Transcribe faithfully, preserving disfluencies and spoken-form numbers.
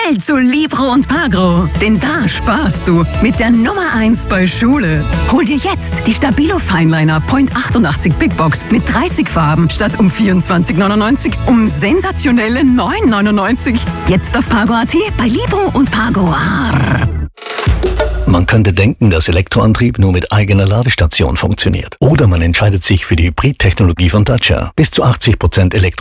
Schnell zu Libro und Pagro, denn da sparst du mit der Nummer eins bei Schule. Hol dir jetzt die Stabilo Fineliner Point achtundachtzig Big Box mit dreißig Farben statt um vierundzwanzig neunundneunzig um sensationelle neun neunundneunzig. Jetzt auf Pagro Punkt at bei Libro und Pagro. Man könnte denken, dass Elektroantrieb nur mit eigener Ladestation funktioniert. Oder man entscheidet sich für die Hybridtechnologie von Dacia. Bis zu achtzig Prozent Elektro